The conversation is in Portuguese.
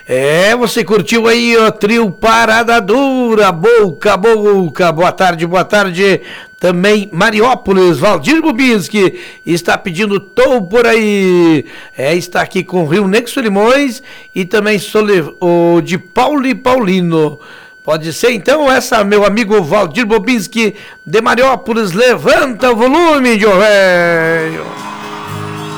Você curtiu aí o trio Parada Dura, Boca a Boca. Boa tarde. Também Mariópolis, Valdir Bubinski está pedindo Tô por aí. Está aqui com Rio Negro Solimões e também o de Paulo e Paulino. Pode ser então essa, meu amigo Valdir Bubinski de Mariópolis. Levanta o volume, João velho.